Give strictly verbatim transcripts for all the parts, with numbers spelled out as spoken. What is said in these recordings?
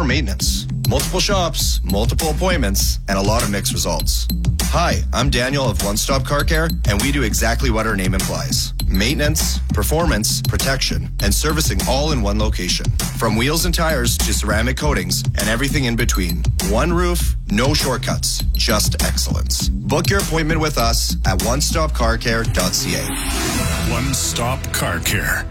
maintenance. Multiple shops, multiple appointments, and a lot of mixed results. Hi, I'm Daniel of One Stop Car Care, and we do exactly what our name implies. Maintenance, performance, protection, and servicing all in one location. From wheels and tires to ceramic coatings and everything in between. One roof, no shortcuts, just excellence. Book your appointment with us at one stop car care dot c a. One Stop Car Care.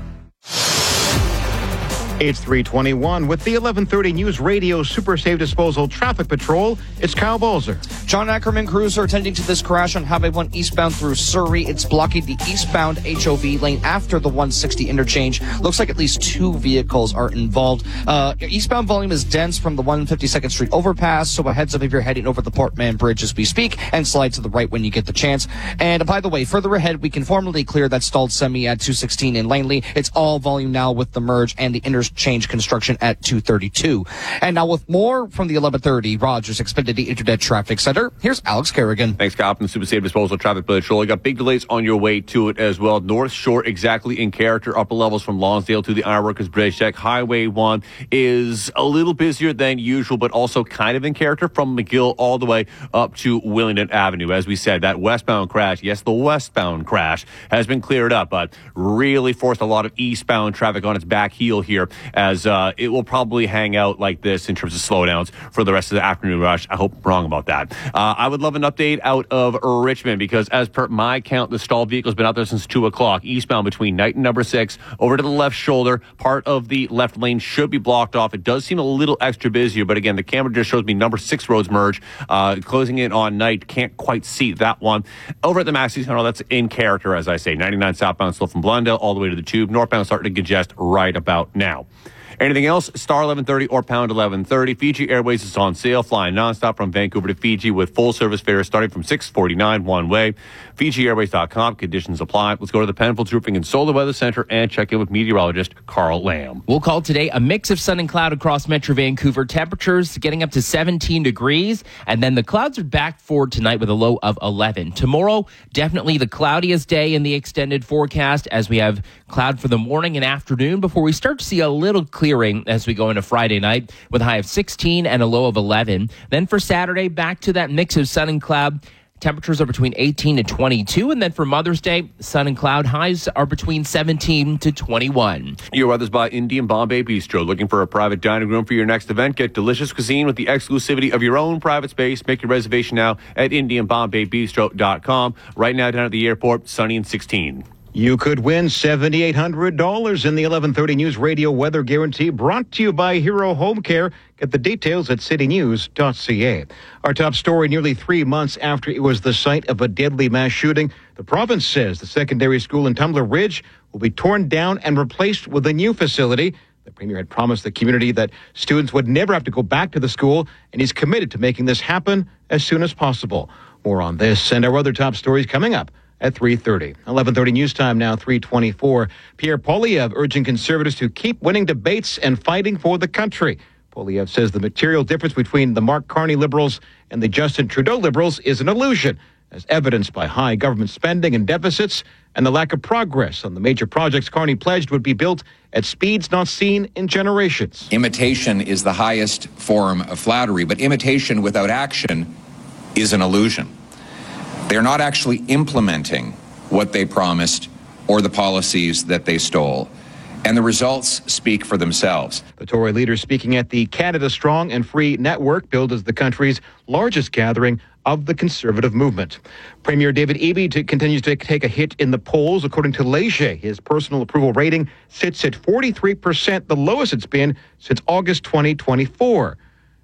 It's three twenty-one with the eleven thirty News Radio Super Safe Disposal Traffic Patrol. It's Kyle Balzer. John Ackerman crews are attending to this crash on Highway one eastbound through Surrey. It's blocking the eastbound H O V lane after the one sixty interchange. Looks like at least two vehicles are involved. Uh, eastbound volume is dense from the one fifty-second Street overpass, so a heads up if you're heading over the Portman Bridge as we speak, and slide to the right when you get the chance. And by the way, further ahead, we can formally clear that stalled semi at two sixteen in Langley. It's all volume now with the merge and the interchange construction at two thirty-two. And now with more from the eleven thirty Rogers Xfinity Internet Traffic Center, here's Alex Kerrigan. Thanks, Kyle, from the Super Safe Disposal Traffic Patrol. You got big delays on your way to it as well. North Shore exactly in character, upper levels from Lonsdale to the Ironworkers Bridge Deck. Highway one is a little busier than usual, but also kind of in character from McGill all the way up to Willingdon Avenue. As we said, that westbound crash, yes, the westbound crash has been cleared up, but really forced a lot of eastbound traffic on its back heel here, as uh, it will probably hang out like this in terms of slowdowns for the rest of the afternoon rush. I hope I'm wrong about that. Uh, I would love an update out of Richmond, because as per my count, the stalled vehicle has been out there since two o'clock, eastbound between Knight and number six, over to the left shoulder. Part of the left lane should be blocked off. It does seem a little extra busier, but again, the camera just shows me number six roads merge, uh, closing in on Knight. Can't quite see that one. Over at the Maxi Tunnel, that's in character, as I say. ninety-nine southbound still from Blundell all the way to the Tube. Northbound starting to congest right about now. Anything else? Star eleven thirty or pound eleven thirty. Fiji Airways is on sale, flying nonstop from Vancouver to Fiji with full service fares starting from six forty-nine one way. Fiji Airways dot com. Conditions apply. Let's go to the Penfolds Roofing and Solar Weather Center and check in with meteorologist Carl Lamb. We'll call today a mix of sun and cloud across Metro Vancouver. Temperatures getting up to seventeen degrees, and then the clouds are back for tonight with a low of eleven. Tomorrow, definitely the cloudiest day in the extended forecast, as we have cloud for the morning and afternoon before we start to see a little clearing as we go into Friday night with a high of sixteen and a low of eleven. Then for Saturday, back to that mix of sun and cloud. Temperatures are between eighteen to twenty-two. And then for Mother's Day, sun and cloud highs are between seventeen to twenty-one. Your weather's by Indian Bombay Bistro. Looking for a private dining room for your next event? Get delicious cuisine with the exclusivity of your own private space. Make your reservation now at indian bombay bistro dot com. Right now down at the airport, sunny and sixteen. You could win seven thousand eight hundred dollars in the eleven thirty News Radio Weather Guarantee, brought to you by Hero Home Care. Get the details at city news dot c a. Our top story: nearly three months after it was the site of a deadly mass shooting, the province says the secondary school in Tumbler Ridge will be torn down and replaced with a new facility. The Premier had promised the community that students would never have to go back to the school, and he's committed to making this happen as soon as possible. More on this and our other top stories coming up at three thirty. eleven thirty News Time now, three twenty-four. Pierre Poilievre urging Conservatives to keep winning debates and fighting for the country. Poilievre says the material difference between the Mark Carney Liberals and the Justin Trudeau Liberals is an illusion, as evidenced by high government spending and deficits and the lack of progress on the major projects Carney pledged would be built at speeds not seen in generations. Imitation is the highest form of flattery, but imitation without action is an illusion. They're not actually implementing what they promised or the policies that they stole. And the results speak for themselves. The Tory leader speaking at the Canada Strong and Free Network, billed as the country's largest gathering of the Conservative movement. Premier David Eby t- continues to take a hit in the polls. According to Leger, his personal approval rating sits at forty-three percent, the lowest it's been since August twenty twenty-four.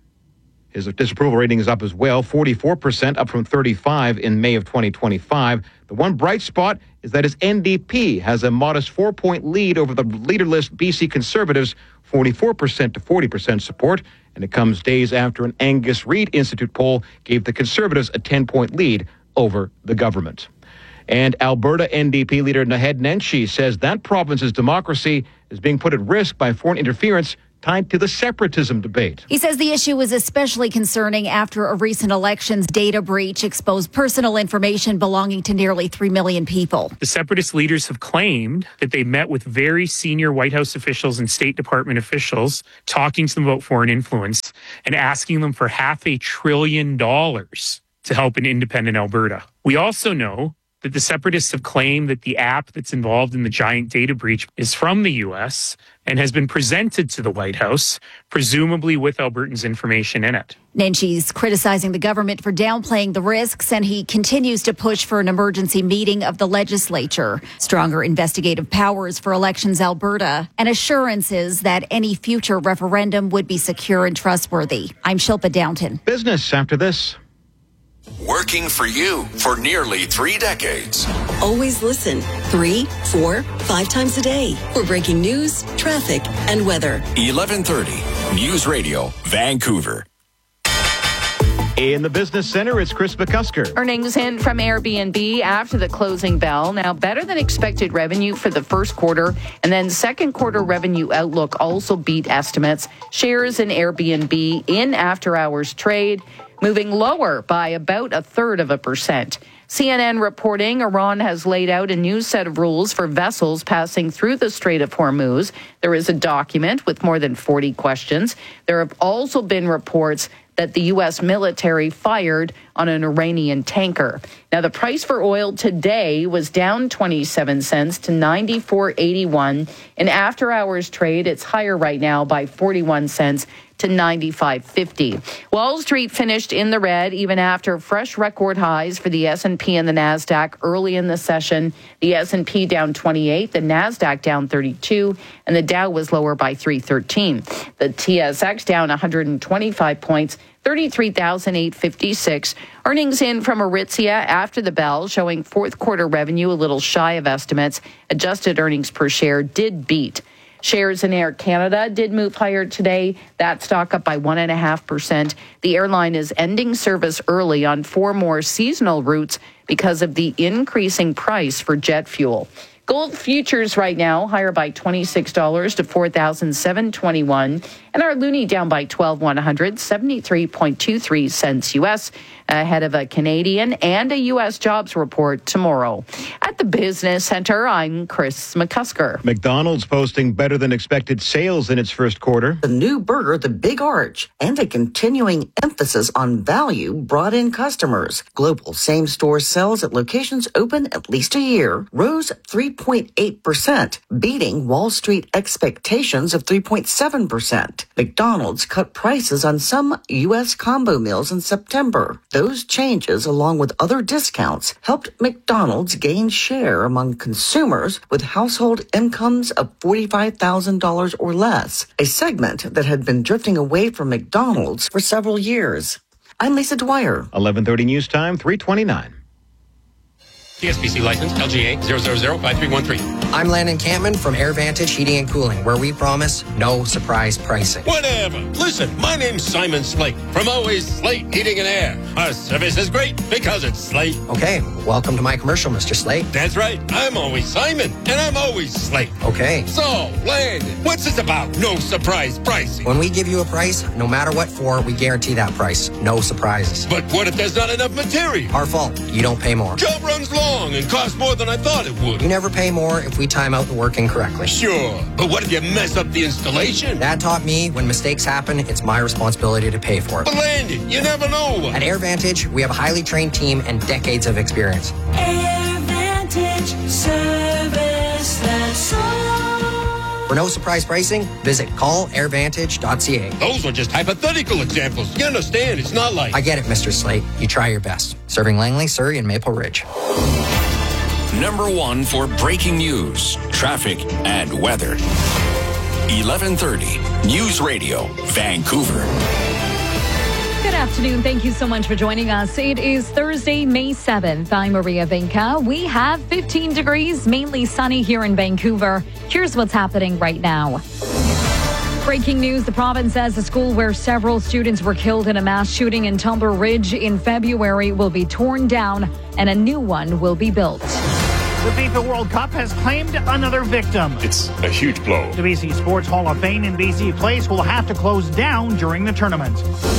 His disapproval rating is up as well, forty-four percent, up from thirty-five in May of twenty twenty-five. The one bright spot is that his N D P has a modest four-point lead over the leaderless B C Conservatives, forty-four percent to forty percent support, and it comes days after an Angus Reid Institute poll gave the Conservatives a ten-point lead over the government. And Alberta N D P leader Naheed Nenshi says that province's democracy is being put at risk by foreign interference tied to the separatism debate. He says the issue was especially concerning after a recent elections data breach exposed personal information belonging to nearly three million people. The separatist leaders have claimed that they met with very senior White House officials and State Department officials, talking to them about foreign influence and asking them for half a trillion dollars to help an independent Alberta. We also know that the separatists have claimed that the app that's involved in the giant data breach is from the U S and has been presented to the White House, presumably with Albertans' information in it. Nenchi's criticizing the government for downplaying the risks, and he continues to push for an emergency meeting of the legislature, stronger investigative powers for Elections Alberta, and assurances that any future referendum would be secure and trustworthy. I'm Shilpa Downton. Business after this. Working for you for nearly three decades. Always listen three, four, five times a day for breaking news, traffic, and weather. eleven thirty News Radio, Vancouver. In the business center, it's Chris McCusker. Earnings in from Airbnb after the closing bell. Now, better than expected revenue for the first quarter, and then second quarter revenue outlook also beat estimates. Shares in Airbnb in after hours trade moving lower by about a third of a percent. C N N reporting Iran has laid out a new set of rules for vessels passing through the Strait of Hormuz. There is a document with more than forty questions. There have also been reports that the U S military fired on an Iranian tanker. Now, the price for oil today was down twenty-seven cents to ninety-four eighty-one. In after-hours trade, it's higher right now by forty-one cents to ninety-five fifty. Wall Street finished in the red even after fresh record highs for the S and P and the NASDAQ early in the session. The S and P down twenty-eight, the NASDAQ down thirty-two, and the Dow was lower by three thirteen. The T S X down one hundred twenty-five points, thirty-three thousand eight hundred fifty-six. Earnings in from Aritzia after the bell, showing fourth quarter revenue a little shy of estimates. Adjusted earnings per share did beat. Shares in Air Canada did move higher today. That stock up by one point five percent. The airline is ending service early on four more seasonal routes because of the increasing price for jet fuel. Gold futures right now higher by twenty-six dollars to four thousand seven hundred twenty-one dollars. And our loonie down by twelve thousand one hundred seventy-three point two three cents U S, ahead of a Canadian and a U S jobs report tomorrow. At the Business Center, I'm Chris McCusker. McDonald's posting better than expected sales in its first quarter. The new burger, the Big Arch, and a continuing emphasis on value brought in customers. Global same-store sales at locations open at least a year rose three point eight percent, beating Wall Street expectations of three point seven percent. McDonald's cut prices on some U S combo meals in September. Those changes, along with other discounts, helped McDonald's gain share among consumers with household incomes of forty-five thousand dollars or less, a segment that had been drifting away from McDonald's for several years. I'm Lisa Dwyer. eleven thirty News Time, three twenty-nine. T S P C license L G A zero zero zero five three one three. I'm Landon Campman from AirVantage Heating and Cooling, where we promise no surprise pricing. Whatever. Listen, my name's Simon Slate from Always Slate Heating and Air. Our service is great because it's Slate. Okay, welcome to my commercial, Mister Slate. That's right. I'm always Simon, and I'm always Slate. Okay. So, Landon, what's this about? No surprise pricing. When we give you a price, no matter what for, we guarantee that price. No surprises. But what if there's not enough material? Our fault. You don't pay more. Job runs long and costs more than I thought it would. You never pay more if we time out the work incorrectly. Sure, but what if you mess up the installation? That taught me when mistakes happen, it's my responsibility to pay for it. But Landon, you never know. At AirVantage, we have a highly trained team and decades of experience. AirVantage, service that's all. For no surprise pricing, visit call air vantage dot c a. Those are just hypothetical examples. You understand, it's not like... I get it, Mister Slate. You try your best. Serving Langley, Surrey, and Maple Ridge. Number one for breaking news, traffic, and weather. eleven thirty News Radio, Vancouver. Good afternoon. Thank you so much for joining us. It is Thursday, May seventh. I'm Maria Vinca. We have fifteen degrees, mainly sunny here in Vancouver. Here's what's happening right now. Breaking news, the province says a school where several students were killed in a mass shooting in Tumber Ridge in February will be torn down and a new one will be built. The FIFA World Cup has claimed another victim. It's a huge blow. The B C Sports Hall of Fame in B C Place will have to close down during the tournament.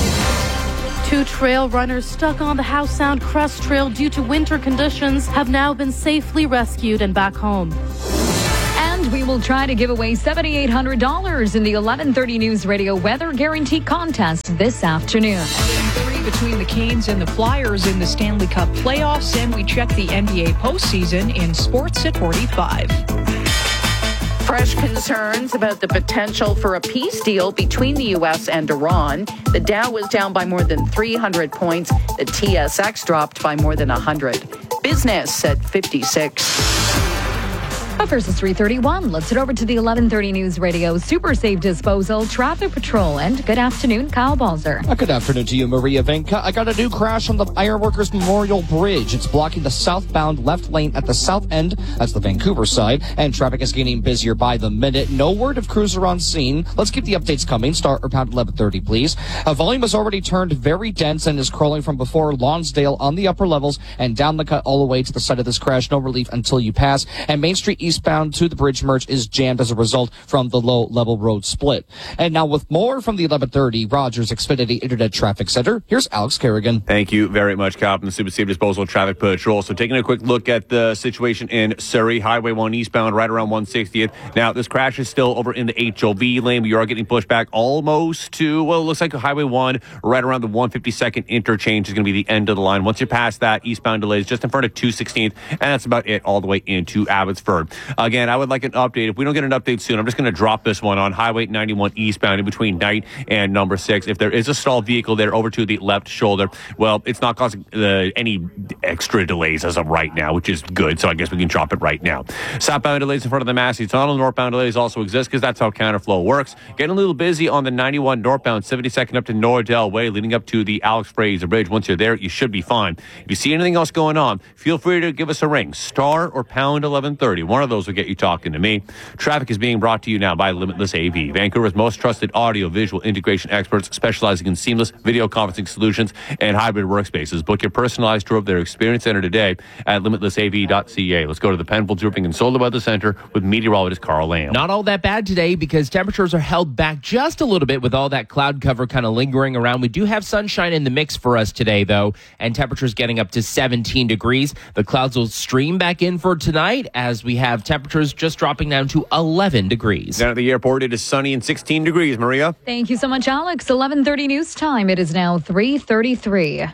Two trail runners stuck on the Howe Sound Crest Trail due to winter conditions have now been safely rescued and back home. And we will try to give away seven thousand eight hundred dollars in the eleven thirty News Radio Weather Guarantee Contest this afternoon. Three between the Canes and the Flyers in the Stanley Cup playoffs, and we check the N B A postseason in Sports at forty-five. Fresh concerns about the potential for a peace deal between the U S and Iran. The Dow was down by more than three hundred points. The T S X dropped by more than one hundred. Business at fifty-six. But first, it's three thirty-one. Let's head over to the eleven thirty News Radio Super Safe Disposal Traffic Patrol. And good afternoon, Kyle Balzer. Uh, good afternoon to you, Maria Venka. I got a new crash on the Ironworkers Memorial Bridge. It's blocking the southbound left lane at the south end. That's the Vancouver side. And traffic is getting busier by the minute. No word of cruiser on scene. Let's keep the updates coming. Start or pound eleven thirty, please. Uh, volume has already turned very dense and is crawling from before Lonsdale on the upper levels and down the cut all the way to the side of this crash. No relief until you pass. And Main Street eastbound to the bridge merge is jammed as a result from the low-level road split. And now with more from the eleven thirty Rogers Xfinity Internet Traffic Center, here's Alex Kerrigan. Thank you very much, Kyle, from the Super Safe Disposal Traffic Patrol. So taking a quick look at the situation in Surrey, Highway one eastbound, right around one sixtieth. Now, this crash is still over in the H O V lane. We are getting pushed back almost to, well, it looks like Highway one, right around the one fifty-second interchange is going to be the end of the line. Once you pass that, eastbound delays just in front of two sixteenth, and that's about it all the way into Abbotsford. Again, I would like an update. If we don't get an update soon, I'm just going to drop this one on Highway ninety-one eastbound in between Knight and number six. If there is a stalled vehicle there over to the left shoulder, well, it's not causing uh, any extra delays as of right now, which is good. So I guess we can drop it right now. Southbound delays in front of the Massey Tunnel. Northbound delays also exist because that's how counterflow works. Getting a little busy on the ninety-one northbound, seventy-second up to Nordell Way, leading up to the Alex Fraser Bridge. Once you're there, you should be fine. If you see anything else going on, feel free to give us a ring. Star or pound eleven thirty. One of those will get you talking to me. Traffic is being brought to you now by Limitless A V, Vancouver's most trusted audio-visual integration experts specializing in seamless video conferencing solutions and hybrid workspaces. Book your personalized tour of their experience center today at limitless a v dot c a. Let's go to the Penfolds Roofing and Solar Weather Center with meteorologist Carl Lamb. Not all that bad today because temperatures are held back just a little bit with all that cloud cover kind of lingering around. We do have sunshine in the mix for us today, though, and temperatures getting up to seventeen degrees. The clouds will stream back in for tonight as we have temperatures just dropping down to eleven degrees. Down at the airport, it is sunny and sixteen degrees, Maria. Thank you so much, Alex. eleven thirty news time. It is now three thirty-three.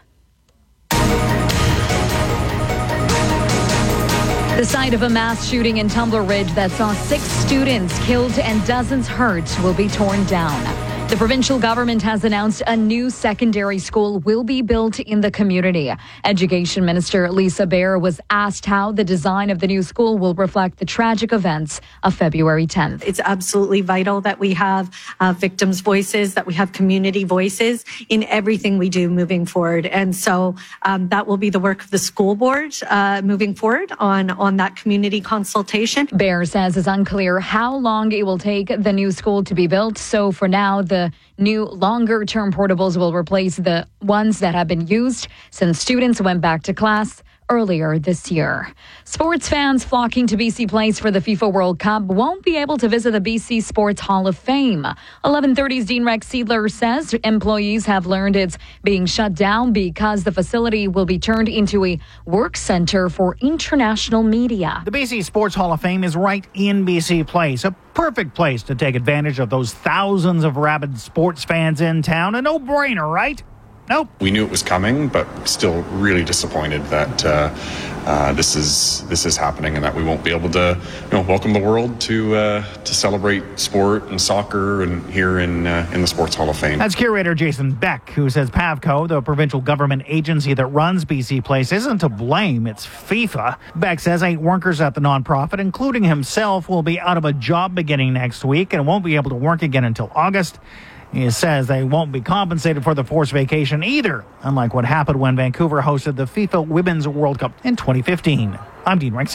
The site of a mass shooting in Tumbler Ridge that saw six students killed and dozens hurt will be torn down. The provincial government has announced a new secondary school will be built in the community. Education Minister Lisa Baer was asked how the design of the new school will reflect the tragic events of February tenth. It's absolutely vital that we have uh, victims' voices, that we have community voices in everything we do moving forward. And so um, that will be the work of the school board uh, moving forward on, on that community consultation. Baer says it's unclear how long it will take the new school to be built. So for now, the The new longer-term portables will replace the ones that have been used since students went back to class earlier this year. Sports fans flocking to B C Place for the FIFA World Cup won't be able to visit the B C Sports Hall of Fame. eleven thirty's Dean Rex Seidler says employees have learned it's being shut down because the facility will be turned into a work center for international media. The B C Sports Hall of Fame is right in B C Place, a perfect place to take advantage of those thousands of rabid sports fans in town. A no-brainer, right? Nope. We knew it was coming, but still really disappointed that uh, uh, this is this is happening and that we won't be able to, you know, welcome the world to uh, to celebrate sport and soccer and here in uh, in the Sports Hall of Fame. That's curator Jason Beck, who says PAVCO, the provincial government agency that runs B C Place, isn't to blame. It's FIFA. Beck says eight workers at the nonprofit, including himself, will be out of a job beginning next week and won't be able to work again until August. He says they won't be compensated for the forced vacation either, unlike what happened when Vancouver hosted the FIFA Women's World Cup in twenty fifteen. I'm Dean Rex Seidler.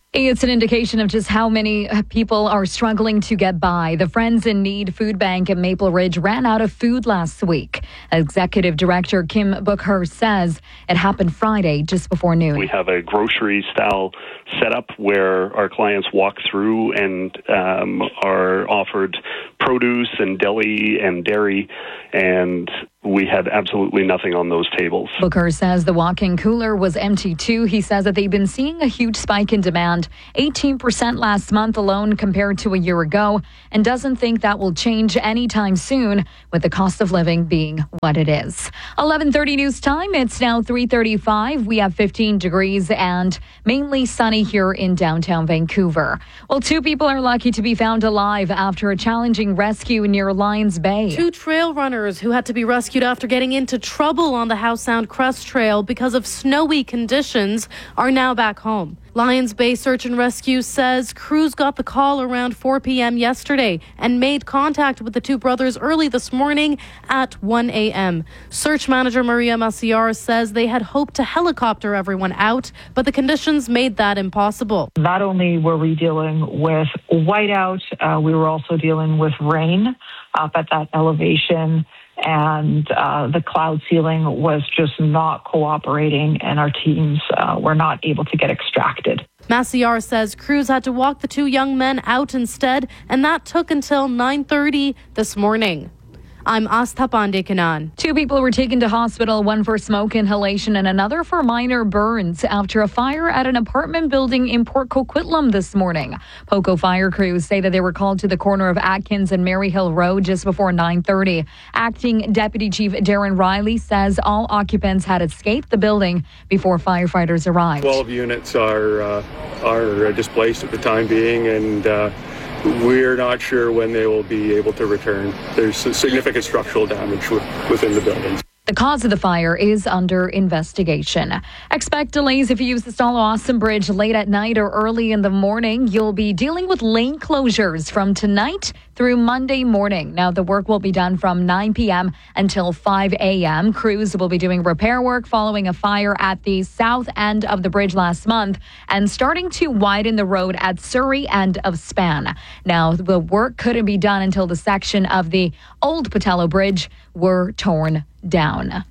It's an indication of just how many people are struggling to get by. The Friends in Need Food Bank in Maple Ridge ran out of food last week. Executive Director Kim Bookhurst says it happened Friday just before noon. We have a grocery-style setup where our clients walk through and um, are offered produce and deli and dairy, and we had absolutely nothing on those tables. Booker says the walk-in cooler was empty too. He says that they've been seeing a huge spike in demand, eighteen percent last month alone compared to a year ago, and doesn't think that will change anytime soon with the cost of living being what it is. eleven thirty news time. It's now three thirty-five. We have fifteen degrees and mainly sunny here in downtown Vancouver. Well, two people are lucky to be found alive after a challenging rescue near Lions Bay. Two trail runners who had to be rescued after getting into trouble on the Howe Sound Crest Trail because of snowy conditions are now back home. Lions Bay Search and Rescue says crews got the call around four p.m. yesterday and made contact with the two brothers early this morning at one a.m. Search manager Maria Maciar says they had hoped to helicopter everyone out, but the conditions made that impossible. Not only were we dealing with whiteout, uh, we were also dealing with rain up at that elevation. And uh, the cloud ceiling was just not cooperating, and our teams uh, were not able to get extracted. Maciar says crews had to walk the two young men out instead, and that took until nine thirty this morning. I'm Astha Pandekanan. Two people were taken to hospital, one for smoke inhalation and another for minor burns after a fire at an apartment building in Port Coquitlam this morning. Poco fire crews say that they were called to the corner of Atkins and Maryhill Road just before nine thirty. Acting Deputy Chief Darren Riley says all occupants had escaped the building before firefighters arrived. twelve units are uh, are displaced at the time being, and uh, we're not sure when they will be able to return. There's significant structural damage within the buildings. The cause of the fire is under investigation. Expect delays if you use the Stalo-Austin Bridge late at night or early in the morning. You'll be dealing with lane closures from tonight through Monday morning. Now, the work will be done from nine p.m. until five a.m. Crews will be doing repair work following a fire at the south end of the bridge last month and starting to widen the road at Surrey end of Span. Now, the work couldn't be done until the section of the old Patello Bridge were torn down.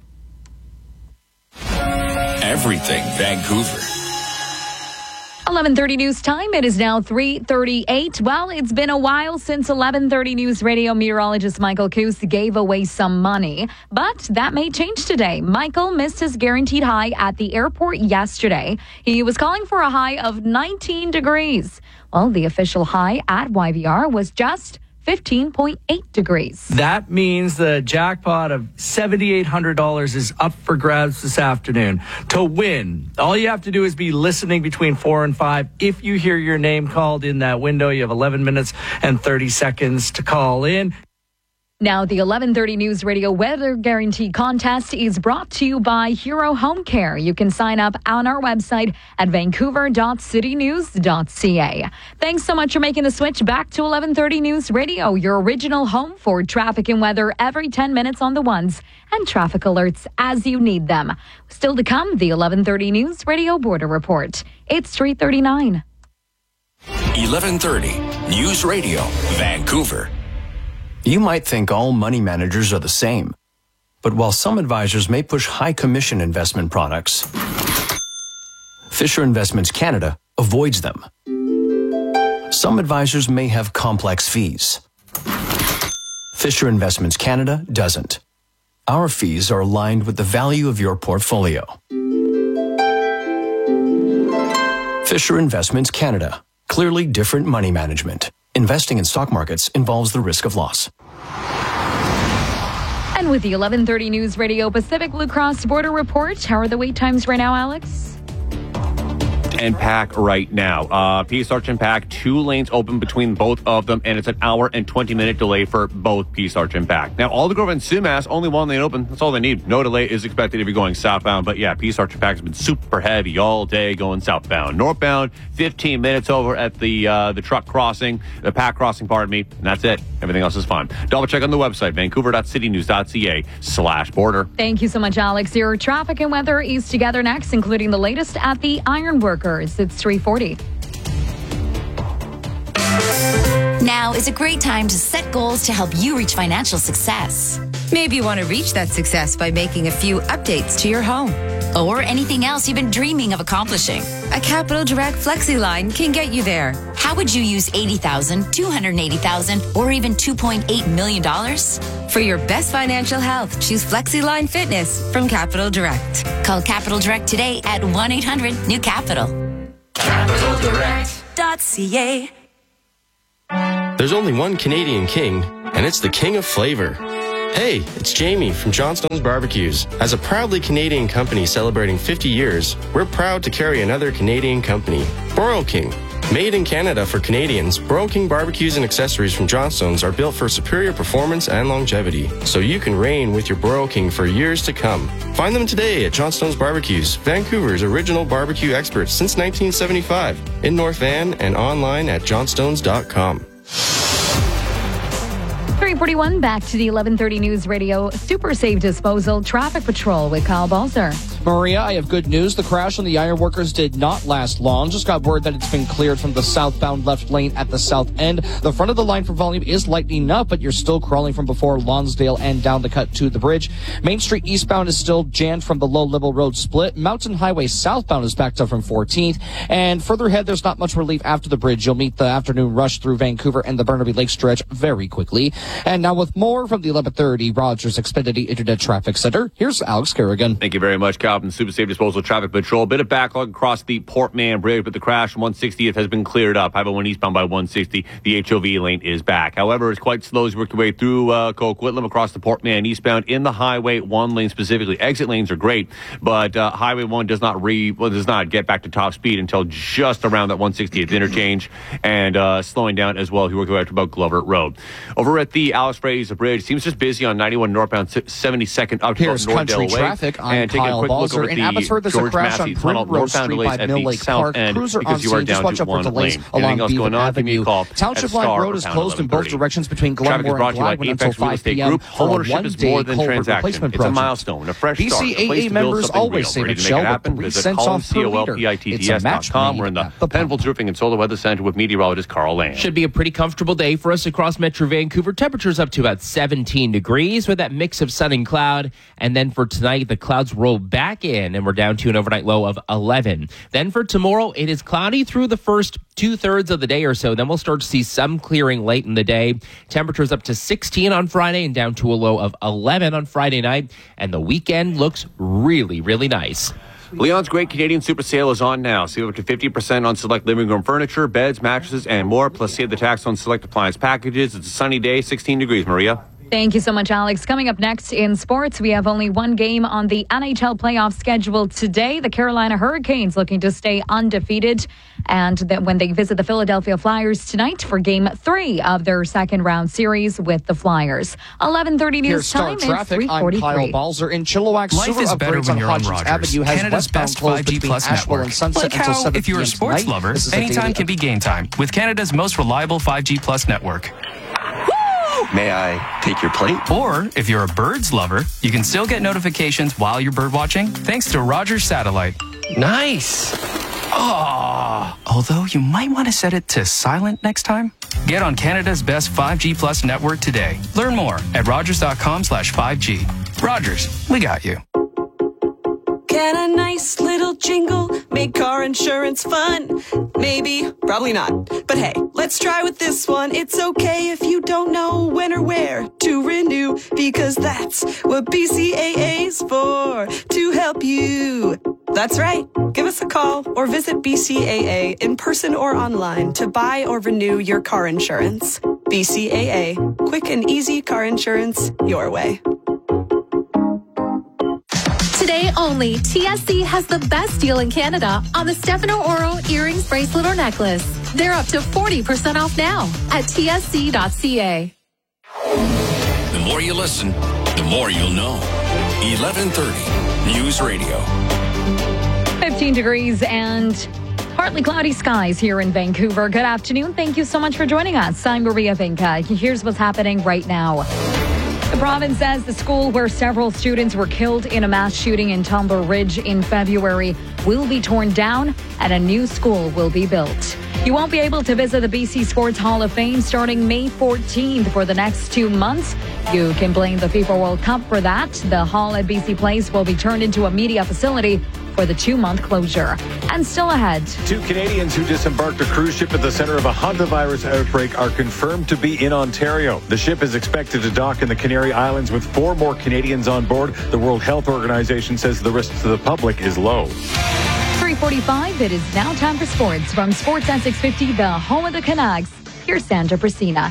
Everything Vancouver. eleven thirty news time. It is now three thirty-eight. Well, it's been a while since eleven thirty News Radio meteorologist Michael Coos gave away some money, but that may change today. Michael missed his guaranteed high at the airport yesterday. He was calling for a high of nineteen degrees. Well, the official high at Y V R was just fifteen point eight degrees. That means the jackpot of seven thousand eight hundred dollars is up for grabs this afternoon. To win, all you have to do is be listening between four and five. If you hear your name called in that window, you have eleven minutes and thirty seconds to call in. Now, the eleven thirty News Radio Weather Guarantee Contest is brought to you by Hero Home Care. You can sign up on our website at vancouver dot city news dot c a. Thanks so much for making the switch back to eleven thirty News Radio, your original home for traffic and weather every ten minutes on the ones and traffic alerts as you need them. Still to come, the eleven thirty News Radio Border Report. It's three thirty-nine. eleven thirty News Radio, Vancouver. You might think all money managers are the same, but while some advisors may push high commission investment products, Fisher Investments Canada avoids them. Some advisors may have complex fees. Fisher Investments Canada doesn't. Our fees are aligned with the value of your portfolio. Fisher Investments Canada. Clearly different money management. Investing in stock markets involves the risk of loss. And with the eleven thirty News Radio Pacific Blue Cross Border Report, how are the wait times right now, Alex? And Pack right now. Uh, Peace Arch and Pack, two lanes open between both of them, and it's an hour and twenty minute delay for both Peace Arch and Pack. Now, Aldergrove and Sumas, only one lane open. That's all they need. No delay is expected if you're going southbound. But yeah, Peace Arch and Pack has been super heavy all day going southbound. Northbound, fifteen minutes over at the uh, the truck crossing, the Pack crossing, pardon me, and that's it. Everything else is fine. Double check on the website, vancouver dot city news dot c a slash border. Thank you so much, Alex. Your traffic and weather is together next, including the latest at the Ironworkers. It's three forty. Now is a great time to set goals to help you reach financial success. Maybe you want to reach that success by making a few updates to your home. Or anything else you've been dreaming of accomplishing. A Capital Direct Flexi line can get you there. How would you use eighty thousand dollars, two hundred eighty thousand dollars, or even two point eight million dollars? For your best financial health, choose FlexiLine Fitness from Capital Direct. Call Capital Direct today at one eight hundred new capital. capital direct dot c a. There's only one Canadian king, and it's the king of flavor. Hey, it's Jamie from Johnstone's Barbecues. As a proudly Canadian company celebrating fifty years, we're proud to carry another Canadian company, Broil King. Made in Canada for Canadians, Broil King barbecues and accessories from Johnstone's are built for superior performance and longevity, so you can reign with your Broil King for years to come. Find them today at Johnstone's Barbecues, Vancouver's original barbecue experts since nineteen seventy-five, in North Van and online at johnstones dot com. three forty-one, back to the eleven thirty News Radio Super Safe Disposal Traffic Patrol with Kyle Balzer. Maria, I have good news. The crash on the ironworkers did not last long. Just got word that it's been cleared from the southbound left lane at the south end. The front of the line for volume is lightening up, but you're still crawling from before Lonsdale and down the cut to the bridge. Main Street eastbound is still jammed from the Low Liberal Road split. Mountain Highway southbound is backed up from fourteenth. And further ahead, there's not much relief after the bridge. You'll meet the afternoon rush through Vancouver and the Burnaby Lake stretch very quickly. And now with more from the eleven thirty Rogers Xfinity Internet Traffic Center, here's Alex Kerrigan. Thank you very much, Calvin. Super Safe Disposal Traffic Patrol. A bit of backlog across the Port Mann Bridge, but the crash on one sixtieth has been cleared up. Highway one eastbound by one sixty. The H O V lane is back. However, it's quite slow as you work your way through uh, Coquitlam across the Port Mann eastbound in the Highway one lane specifically. Exit lanes are great, but uh, Highway one does not re well, does not get back to top speed until just around that one sixtieth interchange, and uh, slowing down as well if you work your way up to about Glover Road. Over at the Alex Fraser Bridge, seems just busy on ninety-one northbound seventy-second up to Here's North country Dale traffic. Way. I'm and taking a Kyle quick look Balzer. over at In the Abbotsford, there's a George crash Massey on Tunnel. Primrose Northbound Street delays by at Mill the Lake south Park. end Cruiser on because you are scene. Just down watch to out for one delays lane. along Anything else Beaver going on, give me Avenue. a call. Township Line Road is closed in both directions between Traffic is Glenmore brought and to you by Gladwin Apex until Real five Estate p.m. Group. for a Homeownership is more one-day than culvert transaction. replacement It's a project. milestone, a fresh start, a place B C A A to build members something always real. save Ready a to make shell it with happen? three Visit cents off per liter. It's a match com. made We're in the at the Penfolds Roofing and Solar Weather Center with meteorologist Carl Land. Should be a pretty comfortable day for us across Metro Vancouver. Temperatures up to about seventeen degrees with that mix of sun and cloud. And then for tonight, the clouds roll back in and we're down to an overnight low of eleven. Then for tomorrow, it is cloudy through the first two-thirds of the day or so. Then we'll start to see some clearing late in the day. Temperatures up to sixteen on Friday and down to a low of eleven on Friday night. And the weekend looks really, really nice. Leon's Great Canadian Super Sale is on now. Save up to fifty percent on select living room furniture, beds, mattresses, and more. Plus, save the tax on select appliance packages. It's a sunny day, sixteen degrees, Maria. Thank you so much, Alex. Coming up next in sports, we have only one game on the N H L playoff schedule today. The Carolina Hurricanes looking to stay undefeated. And that when they visit the Philadelphia Flyers tonight for game three of their second round series with the Flyers. eleven thirty news Here's Star time. Traffic. It's I'm Kyle three forty-three. Balzer in Chilliwack. Life Sewer is better upgrades when on you're on Hodges Rogers, Avenue has Canada's westbound best closed five G between Plus Asheville network. and Sunset Like until how, seven if you're a p.m. sports tonight. lover, This is a anytime daily can be game time with Canada's most reliable five G Plus network. May I take your plate? Or, if you're a birds lover, you can still get notifications while you're bird watching thanks to Rogers Satellite. Nice. Oh, although you might want to set it to silent next time. Get on Canada's best five G Plus network today. Learn more at rogers.com slash 5G. Rogers, we got you. Can a nice little jingle make car insurance fun? Maybe, probably not. But hey, let's try with this one. It's okay if you don't know when or where to renew, because that's what B C A A's for, to help you. That's right. Give us a call or visit B C A A in person or online to buy or renew your car insurance. B C A A. Quick and easy car insurance your way. Today only, T S C has the best deal in Canada on the Stefano Oro earrings, bracelet, or necklace. They're up to forty percent off now at T S C dot C A. The more you listen, the more you'll know. eleven thirty News Radio. fifteen degrees and partly cloudy skies here in Vancouver. Good afternoon. Thank you so much for joining us. I'm Maria Vinca. Here's what's happening right now. The province says the school where several students were killed in a mass shooting in Tumber Ridge in February will be torn down and a new school will be built. You won't be able to visit the B C Sports Hall of Fame starting May fourteenth for the next two months. You can blame the FIFA World Cup for that. The hall at B C Place will be turned into a media facility for the two-month closure. And still ahead. Two Canadians who disembarked a cruise ship at the center of a hantavirus outbreak are confirmed to be in Ontario. The ship is expected to dock in the Canary Islands with four more Canadians on board. The World Health Organization says the risk to the public is low. three forty-five, it is now time for sports. From Sports at six fifty, the home of the Canucks. Here's Sandra Brasina.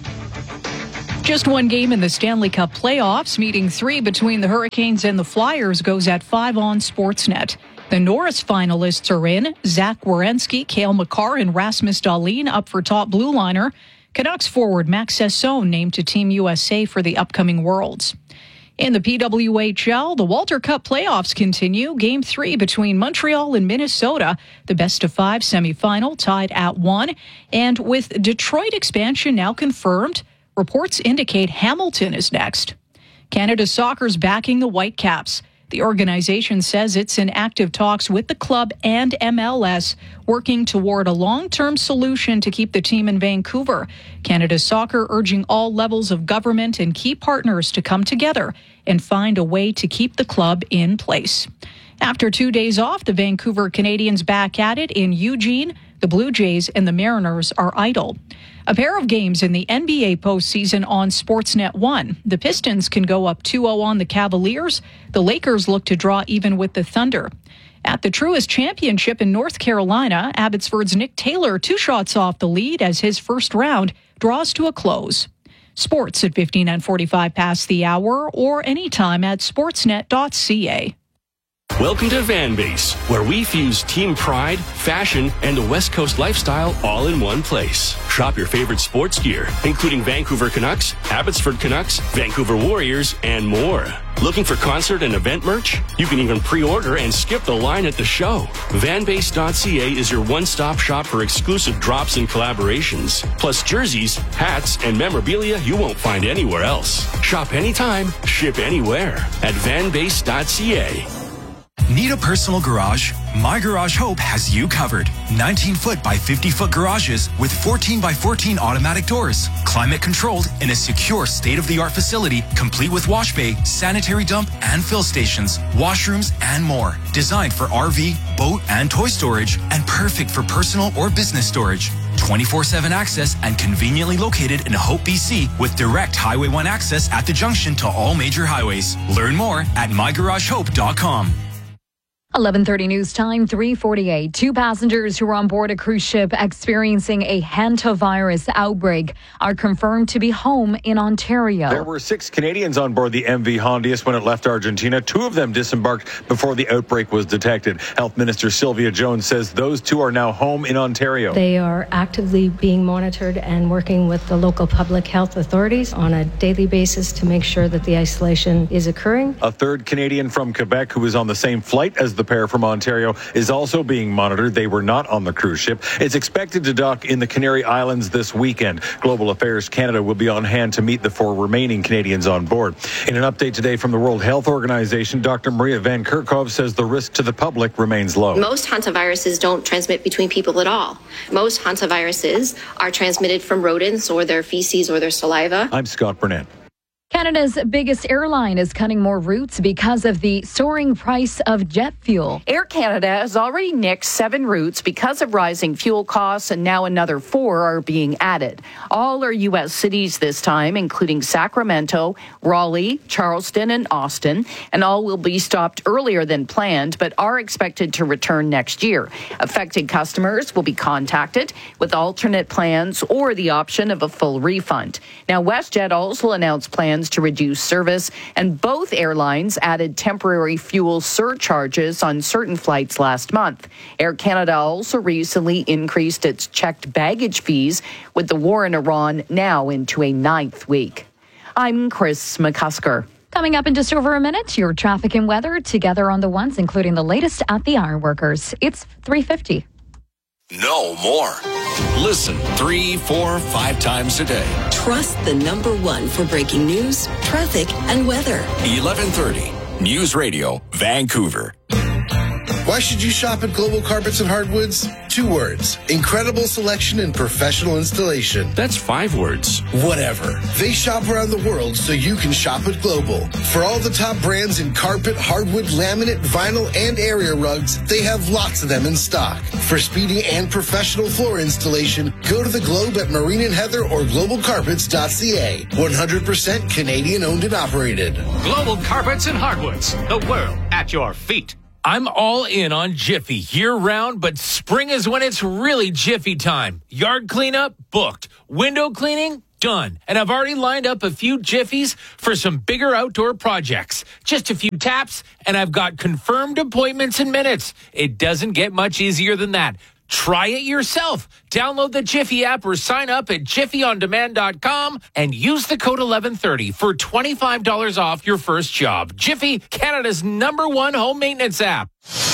Just one game in the Stanley Cup playoffs. Meeting three between the Hurricanes and the Flyers goes at five on Sportsnet. The Norris finalists are in. Zach Werenski, Cale Makar, and Rasmus Dahlin up for top blue liner. Canucks forward Max Sesson named to Team U S A for the upcoming Worlds. In the P W H L, the Walter Cup playoffs continue. Game three between Montreal and Minnesota. The best of five semifinal tied at one. And with Detroit expansion now confirmed, reports indicate Hamilton is next. Canada Soccer's backing the Whitecaps. The organization says it's in active talks with the club and M L S, working toward a long-term solution to keep the team in Vancouver. Canada Soccer urging all levels of government and key partners to come together and find a way to keep the club in place. After two days off, the Vancouver Canadians back at it in Eugene. The Blue Jays and the Mariners are idle. A pair of games in the N B A postseason on Sportsnet one. The Pistons can go up two oh on the Cavaliers. The Lakers look to draw even with the Thunder. At the Truist Championship in North Carolina, Abbotsford's Nick Taylor two shots off the lead as his first round draws to a close. Sports at fifteen and forty-five past the hour or anytime at sportsnet dot c a. Welcome to Van Base, where we fuse team pride, fashion, and a West Coast lifestyle all in one place. Shop your favorite sports gear, including Vancouver Canucks, Abbotsford Canucks, Vancouver Warriors, and more. Looking for concert and event merch? You can even pre-order and skip the line at the show. van base dot c a is your one-stop shop for exclusive drops and collaborations, plus jerseys, hats, and memorabilia you won't find anywhere else. Shop anytime, ship anywhere at van base dot c a. Need a personal garage? My Garage Hope has you covered. nineteen foot by fifty foot garages with fourteen by fourteen automatic doors, climate controlled in a secure state-of-the-art facility complete with wash bay, sanitary dump and fill stations, washrooms and more. Designed for R V, boat and toy storage and perfect for personal or business storage. twenty-four seven access and conveniently located in Hope, B C with direct Highway one access at the junction to all major highways. Learn more at my garage hope dot com. eleven thirty news time, three forty-eight. Two passengers who were on board a cruise ship experiencing a hantavirus outbreak are confirmed to be home in Ontario. There were six Canadians on board the M V Hondius when it left Argentina. Two of them disembarked before the outbreak was detected. Health Minister Sylvia Jones says those two are now home in Ontario. They are actively being monitored and working with the local public health authorities on a daily basis to make sure that the isolation is occurring. A third Canadian from Quebec who was on the same flight as the pair from Ontario is also being monitored. They were not on the cruise ship. It's expected to dock in the Canary Islands this weekend. Global Affairs Canada will be on hand to meet the four remaining Canadians on board. In an update today from the World Health Organization, Doctor Maria Van Kerkhove says the risk to the public remains low. Most hantaviruses don't transmit between people at all. Most hantaviruses are transmitted from rodents or their feces or their saliva. I'm Scott Burnett. Canada's biggest airline is cutting more routes because of the soaring price of jet fuel. Air Canada has already nixed seven routes because of rising fuel costs, and now another four are being added. All are U S cities this time, including Sacramento, Raleigh, Charleston, and Austin, and all will be stopped earlier than planned, but are expected to return next year. Affected customers will be contacted with alternate plans or the option of a full refund. Now, WestJet also announced plans to reduce service, and both airlines added temporary fuel surcharges on certain flights last month. Air Canada also recently increased its checked baggage fees, with the war in Iran now into a ninth week. I'm Chris McCusker. Coming up in just over a minute, your traffic and weather together on the ones, including the latest at the Ironworkers. It's three fifty. No more. Listen three, four, five times a day. Trust the number one for breaking news, traffic, and weather. eleven thirty News Radio, Vancouver. Why should you shop at Global Carpets and Hardwoods? Two words. Incredible selection and professional installation. That's five words. Whatever. They shop around the world so you can shop at Global. For all the top brands in carpet, hardwood, laminate, vinyl, and area rugs, they have lots of them in stock. For speedy and professional floor installation, go to the Globe at Marine and Heather or global carpets dot c a. one hundred percent Canadian owned and operated. Global Carpets and Hardwoods. The world at your feet. I'm all in on Jiffy year-round, but spring is when it's really Jiffy time. Yard cleanup? Booked. Window cleaning? Done. And I've already lined up a few Jiffies for some bigger outdoor projects. Just a few taps, and I've got confirmed appointments in minutes. It doesn't get much easier than that. Try it yourself. Download the Jiffy app or sign up at jiffy on demand dot com and use the code eleven thirty for twenty-five dollars off your first job. Jiffy, Canada's number one home maintenance app.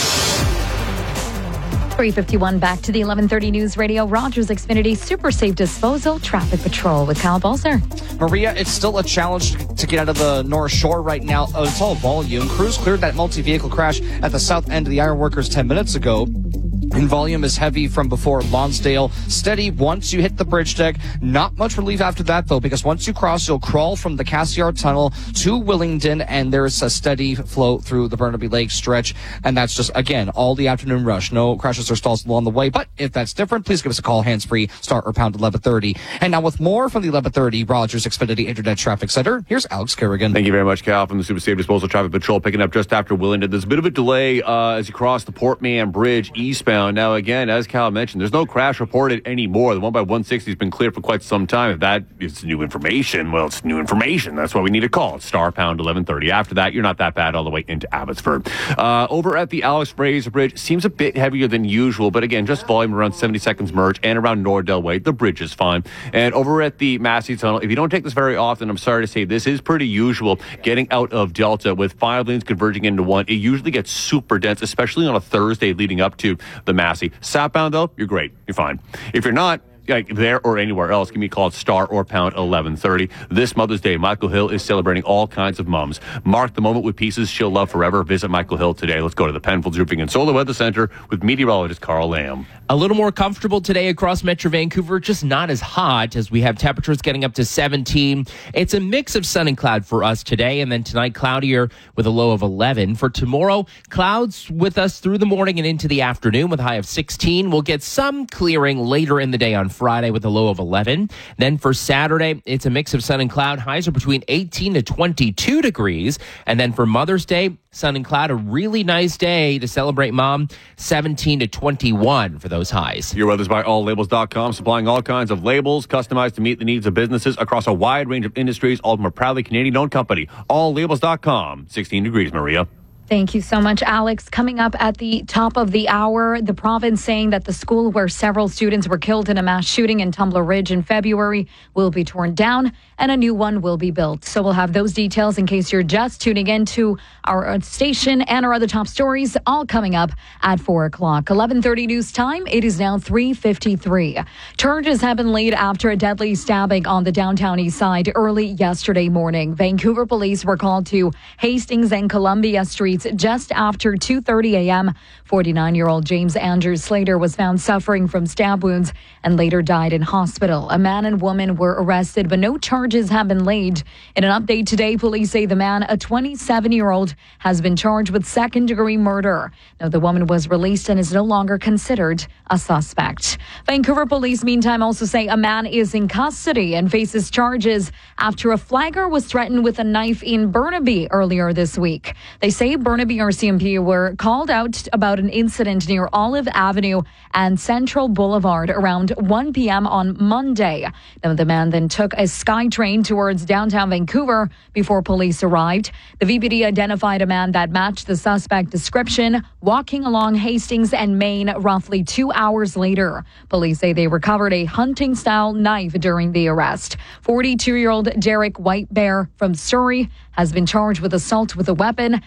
three fifty-one back to the eleven thirty News Radio. Rogers Xfinity Super Safe Disposal Traffic Patrol with Kyle Balzer. Maria, it's still a challenge to get out of the North Shore right now. Oh, it's all volume. Crews cleared that multi-vehicle crash at the south end of the Ironworkers ten minutes ago. And volume is heavy from before Lonsdale. Steady once you hit the bridge deck. Not much relief after that, though, because once you cross, you'll crawl from the Cassiar Tunnel to Willingdon, and there's a steady flow through the Burnaby Lake stretch. And that's just, again, all the afternoon rush. No crashes or stalls along the way. But if that's different, please give us a call, hands-free, start or pound eleven thirty. And now with more from the eleven thirty Rogers Xfinity Internet Traffic Center, here's Alex Kerrigan. Thank you very much, Cal, from the Super Safe Disposal Traffic Patrol, picking up just after Willingdon. There's a bit of a delay uh, as you cross the Port Mann Bridge eastbound. Now, again, as Cal mentioned, there's no crash reported anymore. The one by one sixty has been cleared for quite some time. If that is new information, well, it's new information. That's why we need a call. It's star pound eleven thirty. After that, you're not that bad all the way into Abbotsford. Uh, over at the Alex Fraser Bridge, seems a bit heavier than usual, but again, just volume around seventy seconds merge, and around Nordell Way, the bridge is fine. And over at the Massey Tunnel, if you don't take this very often, I'm sorry to say, this is pretty usual. Getting out of Delta with five lanes converging into one, it usually gets super dense, especially on a Thursday leading up to the Massey. Southbound, though, you're great. You're fine. If you're not, like there or anywhere else, give me a call at star or pound eleven thirty. This Mother's Day, Michael Hill is celebrating all kinds of mums. Mark the moment with pieces she'll love forever. Visit Michael Hill today. Let's go to the Penfolds Roofing and Solar Weather Center with meteorologist Carl Lamb. A little more comfortable today across Metro Vancouver, just not as hot as we have temperatures getting up to seventeen. It's a mix of sun and cloud for us today, and then tonight cloudier with a low of eleven. For tomorrow, clouds with us through the morning and into the afternoon with a high of sixteen. We'll get some clearing later in the day on Friday with a low of eleven. Then for Saturday, it's a mix of sun and cloud. Highs are between eighteen to twenty-two degrees. And then for Mother's Day, sun and cloud, a really nice day to celebrate Mom, seventeen to twenty-one for those highs. Your weather's by all labels dot com, supplying all kinds of labels customized to meet the needs of businesses across a wide range of industries. All of them are proudly Canadian-owned company. all labels dot com. sixteen degrees, Maria. Thank you so much, Alex. Coming up at the top of the hour, the province saying that the school where several students were killed in a mass shooting in Tumbler Ridge in February will be torn down and a new one will be built. So we'll have those details in case you're just tuning in to our station and our other top stories, all coming up at four o'clock. eleven thirty news time. It is now three fifty-three. Charges have been laid after a deadly stabbing on the downtown east side early yesterday morning. Vancouver police were called to Hastings and Columbia Streets just after two thirty a.m. forty-nine-year-old James Andrew Slater was found suffering from stab wounds and later died in hospital. A man and woman were arrested, but no charges have been laid. In an update today, police say the man, a twenty-seven-year-old, has been charged with second-degree murder. Now, the woman was released and is no longer considered a suspect. Vancouver police, meantime, also say a man is in custody and faces charges after a flagger was threatened with a knife in Burnaby earlier this week. They say Burnaby R C M P were called out about an incident near Olive Avenue and Central Boulevard around one p.m. on Monday. Now, the man then took a SkyTrain towards downtown Vancouver before police arrived. The V P D identified a man that matched the suspect description, walking along Hastings and Main roughly two hours later. Police say they recovered a hunting-style knife during the arrest. forty-two-year-old Derek Whitebear from Surrey has been charged with assault with a weapon and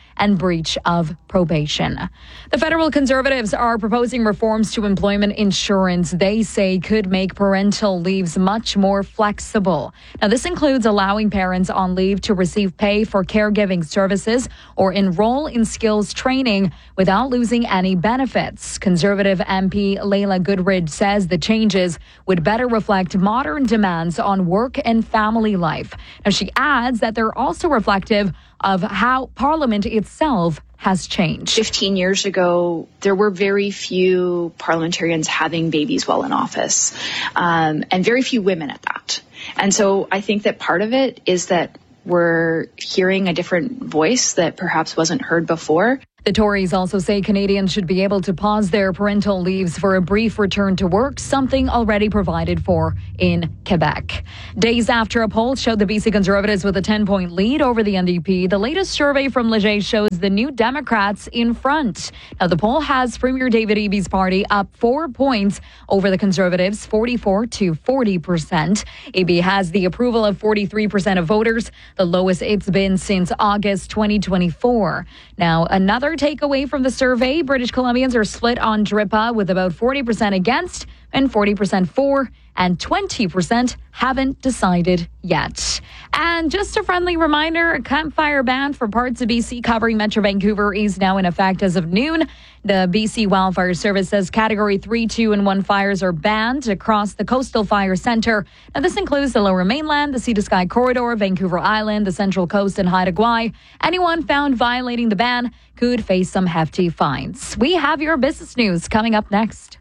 breach of probation. The federal Conservatives are proposing reforms to employment insurance they say could make parental leaves much more flexible. Now, this includes allowing parents on leave to receive pay for caregiving services or enroll in skills training without losing any benefits. Conservative M P Leila Goodridge says the changes would better reflect modern demands on work and family life. Now, she adds that they're also reflective of how Parliament itself has changed. fifteen years ago, there were very few parliamentarians having babies while in office, um, and very few women at that. And so I think that part of it is that we're hearing a different voice that perhaps wasn't heard before. The Tories also say Canadians should be able to pause their parental leaves for a brief return to work, something already provided for in Quebec. Days after a poll showed the B C Conservatives with a ten-point lead over the N D P, the latest survey from Leger shows the New Democrats in front. Now, the poll has Premier David Eby's party up four points over the Conservatives, forty-four to forty percent. Eby has the approval of forty-three percent of voters, the lowest it's been since August twenty twenty-four. Now, another takeaway from the survey, British Columbians are split on D R I P A with about forty percent against and forty percent for, and twenty percent haven't decided yet. And just a friendly reminder, a campfire ban for parts of B C covering Metro Vancouver is now in effect as of noon. The B C Wildfire Service says Category three, two, and one fires are banned across the Coastal Fire Centre. Now, this includes the Lower Mainland, the Sea to Sky Corridor, Vancouver Island, the Central Coast, and Haida Gwaii. Anyone found violating the ban could face some hefty fines. We have your business news coming up next.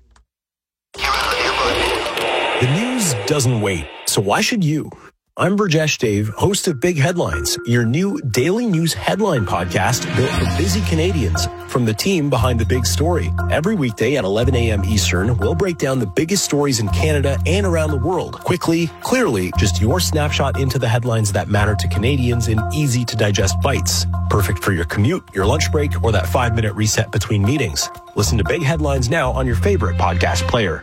The news doesn't wait, so why should you? I'm Burjesh Dave, host of Big Headlines, your new daily news headline podcast built for busy Canadians from the team behind the big story. Every weekday at eleven a.m. Eastern, we'll break down the biggest stories in Canada and around the world. Quickly, clearly, just your snapshot into the headlines that matter to Canadians in easy to digest bites. Perfect for your commute, your lunch break, or that five-minute reset between meetings. Listen to Big Headlines now on your favorite podcast player.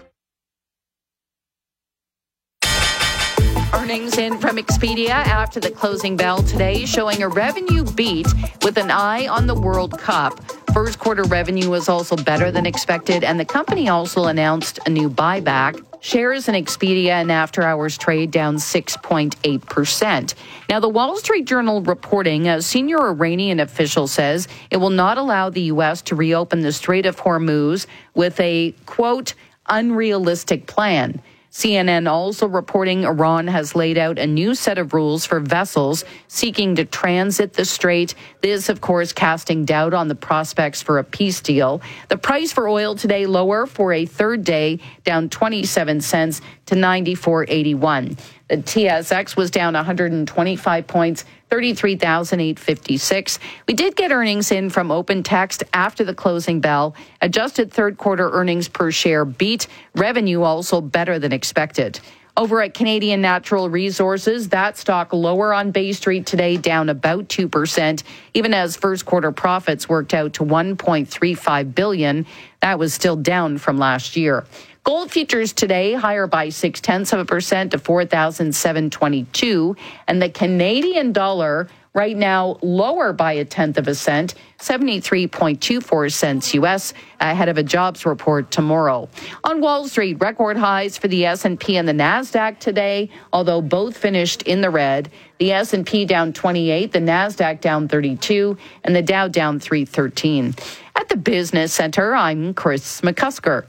Earnings in from Expedia after the closing bell today, showing a revenue beat with an eye on the World Cup. First quarter revenue was also better than expected, and the company also announced a new buyback. Shares in Expedia and after-hours trade down six point eight percent. Now, the Wall Street Journal reporting, a senior Iranian official says it will not allow the U S to reopen the Strait of Hormuz with a, quote, unrealistic plan. C N N also reporting Iran has laid out a new set of rules for vessels seeking to transit the strait. This, of course, casting doubt on the prospects for a peace deal. The price for oil today lower for a third day, down twenty-seven cents to ninety-four eighty-one. The T S X was down one hundred twenty-five points, thirty-three thousand eight hundred fifty-six. We did get earnings in from Open Text after the closing bell. Adjusted third quarter earnings per share beat. Revenue also better than expected. Over at Canadian Natural Resources, that stock lower on Bay Street today, down about two percent, even as first quarter profits worked out to one point three five billion dollars. That was still down from last year. Gold futures today higher by six tenths of a percent to four thousand seven hundred twenty-two, and the Canadian dollar right now lower by a tenth of a cent, seventy-three point two four cents U S, ahead of a jobs report tomorrow. On Wall Street, record highs for the S and P and the NASDAQ today, although both finished in the red. The S and P down twenty-eight, the NASDAQ down thirty-two, and the Dow down three thirteen. At the Business Center, I'm Chris McCusker.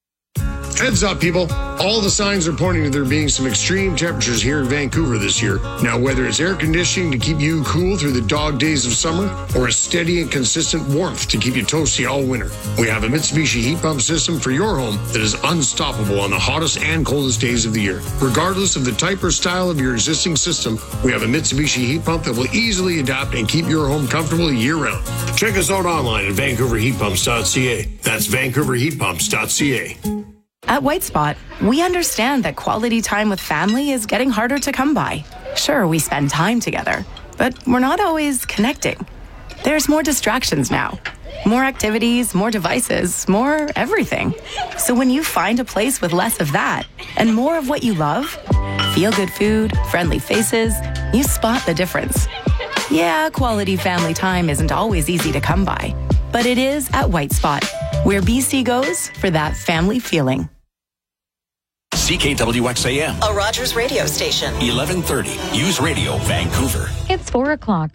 Heads up, people. All the signs are pointing to there being some extreme temperatures here in Vancouver this year. Now, whether it's air conditioning to keep you cool through the dog days of summer or a steady and consistent warmth to keep you toasty all winter, we have a Mitsubishi heat pump system for your home that is unstoppable on the hottest and coldest days of the year. Regardless of the type or style of your existing system, we have a Mitsubishi heat pump that will easily adapt and keep your home comfortable year-round. Check us out online at vancouver heat pumps dot c a. That's vancouver heat pumps dot c a. At White Spot, we understand that quality time with family is getting harder to come by. Sure, we spend time together, but we're not always connecting. There's more distractions now. More activities, more devices, more everything. So when you find a place with less of that and more of what you love, feel good food, friendly faces, you spot the difference. Yeah, quality family time isn't always easy to come by, but it is at White Spot, where B C goes for that family feeling. C K W X A M, A Rogers radio station. eleven thirty, News Radio, Vancouver. It's four o'clock.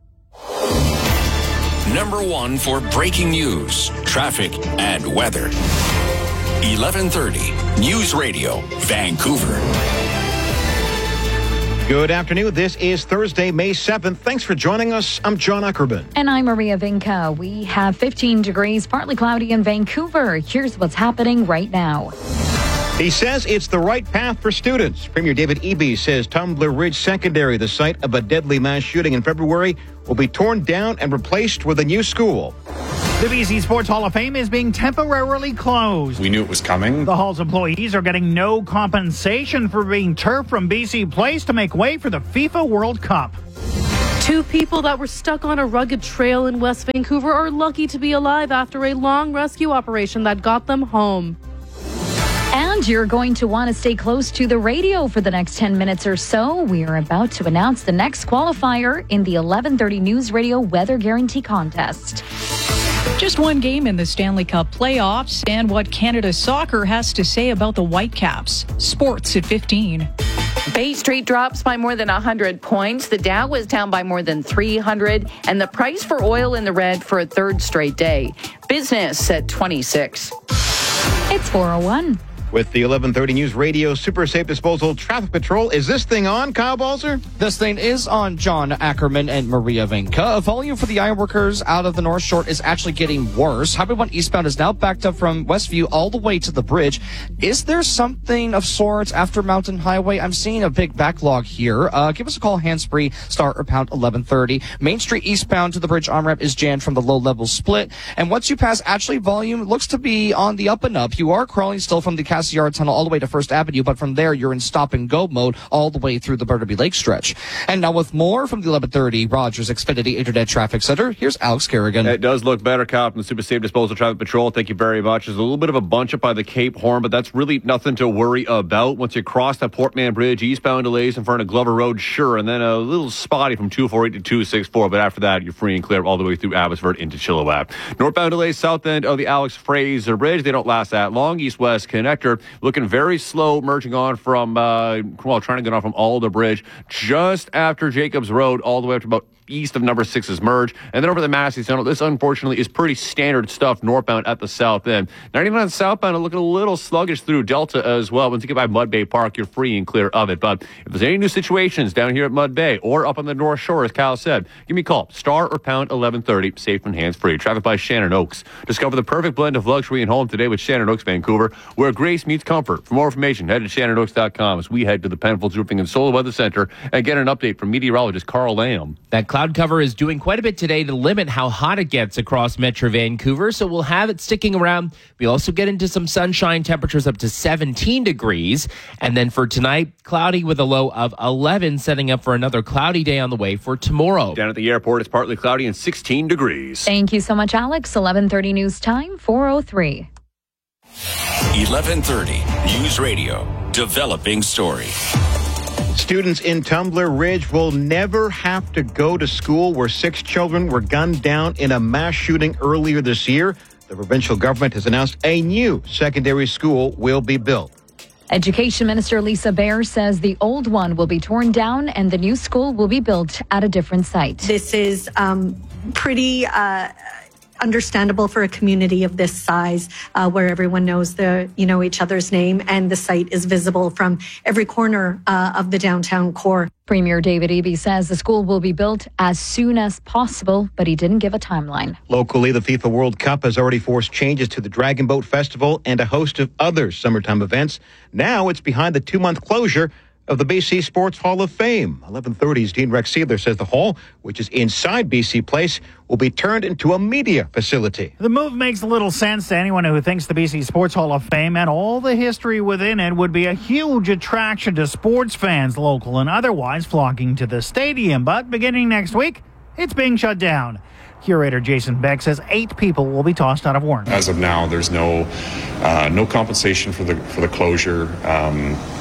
Number one for breaking news, traffic, and weather. eleven thirty, News Radio, Vancouver. Good afternoon. This is Thursday, May seventh. Thanks for joining us. I'm John Ackerman. And I'm Maria Vinca. We have fifteen degrees, partly cloudy in Vancouver. Here's what's happening right now. He says it's the right path for students. Premier David Eby says Tumbler Ridge Secondary, the site of a deadly mass shooting in February, will be torn down and replaced with a new school. The B C Sports Hall of Fame is being temporarily closed. We knew it was coming. The Hall's employees are getting no compensation for being turfed from B C Place to make way for the FIFA World Cup. Two people that were stuck on a rugged trail in West Vancouver are lucky to be alive after a long rescue operation that got them home. And you're going to want to stay close to the radio for the next ten minutes or so. We are about to announce the next qualifier in the eleven thirty News Radio Weather Guarantee Contest. Just one game in the Stanley Cup playoffs and what Canada Soccer has to say about the Whitecaps. Sports at fifteen. Bay Street drops by more than one hundred points. The Dow was down by more than three hundred. And the price for oil in the red for a third straight day. Business at twenty-six. It's four oh one. With the eleven thirty News Radio Super Safe Disposal Traffic Patrol, is this thing on, Kyle Balzer? This thing is on, John Ackerman and Maria Vinca. Volume for the ironworkers out of the North Shore is actually getting worse. Highway one eastbound is now backed up from Westview all the way to the bridge. Is there something of sorts after Mountain Highway? I'm seeing a big backlog here. Uh, give us a call, hands-free, star or pound eleven thirty. Main Street eastbound to the bridge on-ramp is jammed from the low-level split. And once you pass, actually, volume looks to be on the up and up. You are crawling still from the Yard Tunnel all the way to First Avenue, but from there you're in stop and go mode all the way through the Burnaby Lake stretch. And now with more from the eleven thirty Rogers Xfinity Internet Traffic Center, here's Alex Kerrigan. It does look better, Kyle, from the Super Safe Disposal Traffic Patrol. Thank you very much. There's a little bit of a bunch up by the Cape Horn, but that's really nothing to worry about. Once you cross that Portman Bridge, eastbound delays in front of Glover Road, sure, and then a little spotty from two forty-eight to two sixty-four, but after that you're free and clear all the way through Abbotsford into Chilliwack. Northbound delays south end of the Alex Fraser Bridge. They don't last that long. East-west connector looking very slow, merging on from, uh, well, trying to get on from Alder Bridge just after Jacobs Road, all the way up to about east of number six's merge. And then over the Massey Tunnel, this unfortunately is pretty standard stuff northbound at the south end. ninety-nine southbound are looking a little sluggish through Delta as well. Once you get by Mud Bay Park, you're free and clear of it. But if there's any new situations down here at Mud Bay or up on the North Shore, as Kyle said, give me a call. Star or pound eleven thirty, safe and hands-free. Traffic by Shannon Oaks. Discover the perfect blend of luxury and home today with Shannon Oaks Vancouver, where grace meets comfort. For more information, head to shannon oaks dot com as we head to the Penfolds Roofing and Solar Weather Center and get an update from meteorologist Carl Lamb. That cloud cover is doing quite a bit today to limit how hot it gets across Metro Vancouver, so we'll have it sticking around. We also get into some sunshine, temperatures up to seventeen degrees. And then for tonight, cloudy with a low of eleven, setting up for another cloudy day on the way for tomorrow. Down at the airport, it's partly cloudy and sixteen degrees. Thank you so much, Alex. eleven thirty news time, four oh three. eleven thirty News Radio, developing story. Students in Tumbler Ridge will never have to go to school where six children were gunned down in a mass shooting earlier this year. The provincial government has announced a new secondary school will be built. Education Minister Lisa Baer says the old one will be torn down and the new school will be built at a different site. This is um, pretty uh, understandable for a community of this size, uh, where everyone knows the you know each other's name and the site is visible from every corner uh, of the downtown core. Premier David Eby says the school will be built as soon as possible, but he didn't give a timeline. Locally, the FIFA World Cup has already forced changes to the Dragon Boat Festival and a host of other summertime events. Now it's behind the two-month closure of the B C Sports Hall of Fame. eleven thirty's Dean Rex Seidler says the hall, which is inside B C Place, will be turned into a media facility. The move makes little sense to anyone who thinks the B C Sports Hall of Fame and all the history within it would be a huge attraction to sports fans, local and otherwise, flocking to the stadium. But beginning next week, it's being shut down. Curator Jason Beck says eight people will be tossed out of work. As of now, there's no uh, no compensation for the for the closure. Um,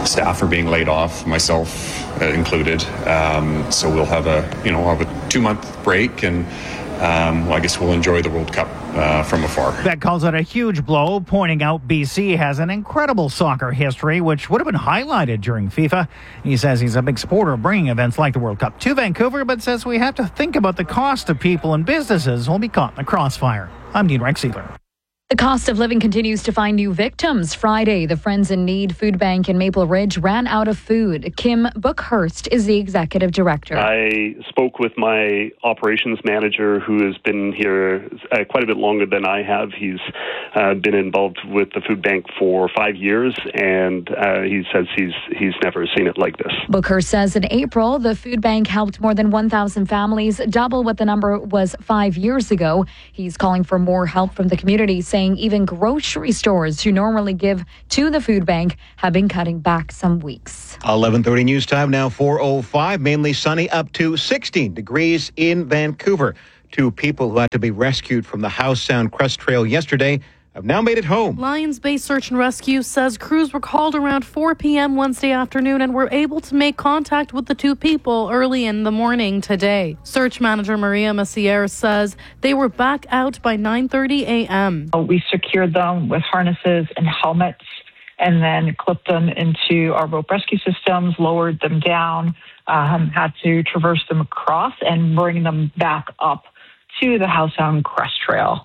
staff are being laid off, myself uh, included. Um, so we'll have a, you know, we'll have a two-month break, and um, well, I guess we'll enjoy the World Cup uh, from afar. Beck calls it a huge blow, pointing out B C has an incredible soccer history, which would have been highlighted during FIFA. He says he's a big supporter of bringing events like the World Cup to Vancouver, but says we have to think about the cost of people and businesses who will be caught in the crossfire. I'm Dean Rexealer. The cost of living continues to find new victims. Friday, the Friends in Need Food Bank in Maple Ridge ran out of food. Kim Bookhurst is the executive director. I spoke with my operations manager, who has been here uh, quite a bit longer than I have. He's uh, been involved with the food bank for five years, and uh, he says he's he's never seen it like this. Bookhurst says in April, the food bank helped more than one thousand families, double what the number was five years ago. He's calling for more help from the community, saying even grocery stores who normally give to the food bank have been cutting back some weeks. eleven thirty news time now, four oh five, mainly sunny, up to sixteen degrees in Vancouver. Two people who had to be rescued from the Howe Sound Crest Trail yesterday have now made it home. Lions Bay Search and Rescue says crews were called around four p.m. Wednesday afternoon and were able to make contact with the two people early in the morning today. Search manager Maria Messier says they were back out by nine thirty a.m. We secured them with harnesses and helmets and then clipped them into our rope rescue systems, lowered them down, um, had to traverse them across and bring them back up to the Howe Sound Crest Trail.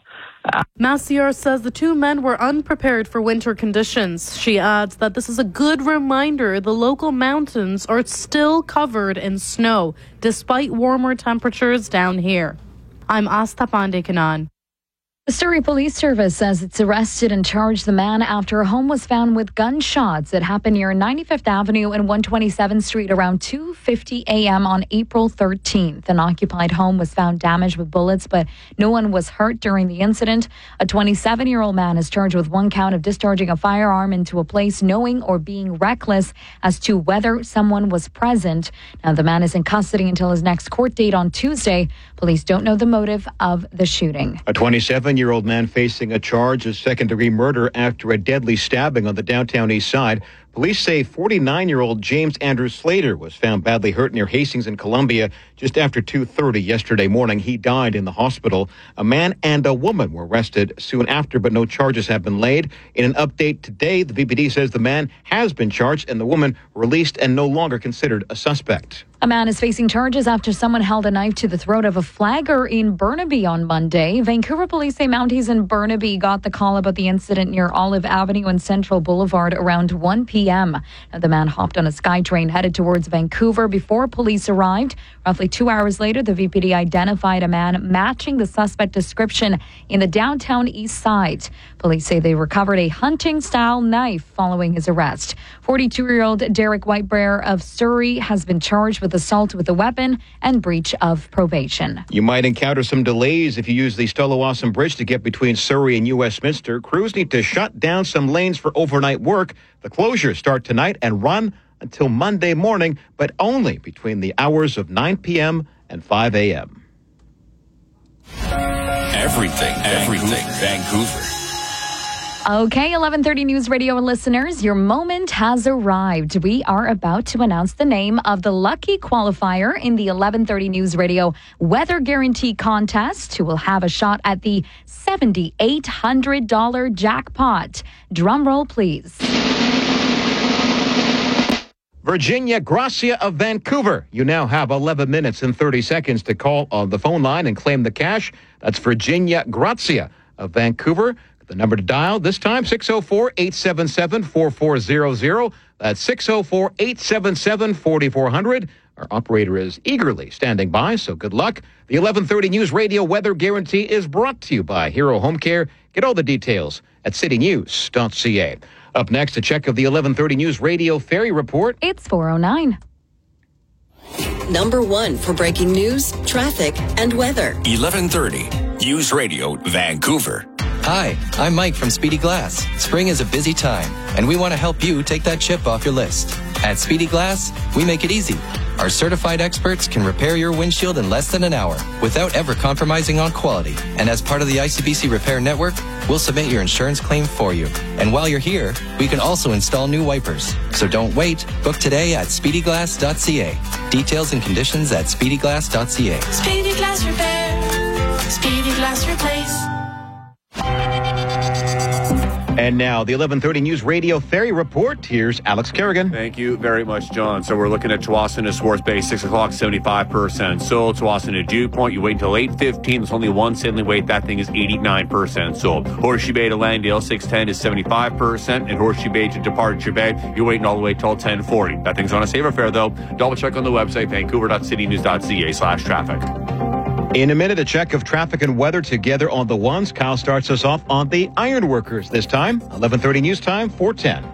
Massier says the two men were unprepared for winter conditions. She adds that this is a good reminder the local mountains are still covered in snow, despite warmer temperatures down here. I'm Asta Pandekanan. The Surrey Police Service says it's arrested and charged the man after a home was found with gunshots. It happened near ninety-fifth Avenue and one twenty-seventh Street around two fifty a.m. on April thirteenth. An occupied home was found damaged with bullets, but no one was hurt during the incident. A twenty-seven-year-old man is charged with one count of discharging a firearm into a place knowing or being reckless as to whether someone was present. Now, the man is in custody until his next court date on Tuesday. Police don't know the motive of the shooting. A twenty-seven-year-old man facing a charge of second-degree murder after a deadly stabbing on the downtown east side. Police say forty-nine-year-old James Andrew Slater was found badly hurt near Hastings in Columbia just after two thirty yesterday morning. He died in the hospital. A man and a woman were arrested soon after, but no charges have been laid. In an update today, the V P D says the man has been charged and the woman released and no longer considered a suspect. A man is facing charges after someone held a knife to the throat of a flagger in Burnaby on Monday. Vancouver police say Mounties in Burnaby got the call about the incident near Olive Avenue and Central Boulevard around one p.m. Now, the man hopped on a SkyTrain headed towards Vancouver before police arrived. Roughly two hours later, the V P D identified a man matching the suspect description in the downtown east side. Police say they recovered a hunting-style knife following his arrest. forty-two-year-old Derek Whitebriar of Surrey has been charged with assault with a weapon and breach of probation. You might encounter some delays if you use the Stolawassam Bridge to get between Surrey and New Westminster. Crews need to shut down some lanes for overnight work. The closures start tonight and run until Monday morning, but only between the hours of nine p.m. and five a.m. Everything, everything, Vancouver. Okay, eleven thirty News Radio listeners, your moment has arrived. We are about to announce the name of the lucky qualifier in the eleven thirty News Radio Weather Guarantee Contest, who will have a shot at the seven thousand eight hundred dollars jackpot. Drum roll, please. Virginia Gracia of Vancouver. You now have eleven minutes and thirty seconds to call on the phone line and claim the cash. That's Virginia Gracia of Vancouver. The number to dial this time, six oh four, eight seven seven, four four zero zero. That's six oh four, eight seven seven, four four zero zero. Our operator is eagerly standing by, so good luck. The eleven thirty News Radio Weather Guarantee is brought to you by Hero Home Care. Get all the details at city news dot c a. Up next, a check of the eleven thirty News Radio Ferry Report. It's four oh nine. Number one for breaking news, traffic, and weather. eleven thirty News Radio Vancouver. Hi, I'm Mike from Speedy Glass. Spring is a busy time, and we want to help you take that chip off your list. At Speedy Glass, we make it easy. Our certified experts can repair your windshield in less than an hour without ever compromising on quality. And as part of the I C B C Repair Network, We'll submit your insurance claim for you. And while you're here, we can also install new wipers. So don't wait. Book today at speedy glass dot c a. Details and conditions at speedy glass dot c a. Speedy Glass Repair. Speedy Glass Replace. And now, the eleven thirty News Radio Ferry Report. Here's Alex Kerrigan. Thank you very much, John. So we're looking at Tsawwassen Swartz Bay, six o'clock, seventy-five percent. Sold. Tsawwassen Dew Point, you wait until eight fifteen. There's only one settling weight. That thing is eighty-nine percent sold. Horseshoe Bay to Langdale, six ten is seventy-five percent. And Horseshoe Bay to Departure Bay, you're waiting all the way till ten forty. That thing's on a saver fare, though. Double check on the website, vancouver dot city news dot c a slash traffic. In a minute, a check of traffic and weather together on the ones. Kyle starts us off on the ironworkers this time. eleven thirty News Time, four ten.